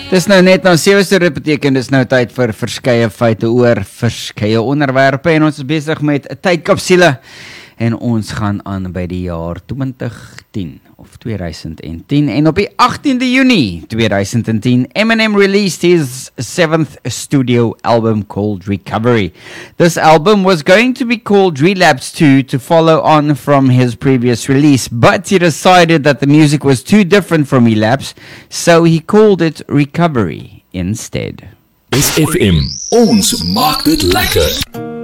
Dis nou net nou 7 uur, dit beteken dis nou tyd vir verskeie feite oor verskeie onderwerpe en ons is besig met 'n tydkapsule en ons gaan aan by die jaar 2010 of 2010 en op die 18de Junie 2010 Eminem released his 7th studio album called Recovery. This album was going to be called Relapse 2 to follow on from his previous release, but he decided that the music was too different from Relapse, so he called it Recovery instead. SFM, ons maak dit lekker.